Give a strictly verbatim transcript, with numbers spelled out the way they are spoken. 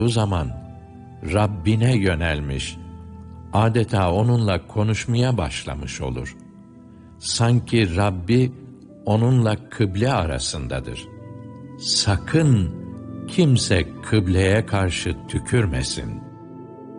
Bu zaman Rabbine yönelmiş, adeta onunla konuşmaya başlamış olur. Sanki Rabbi onunla kıble arasındadır. Sakın kimse kıbleye karşı tükürmesin.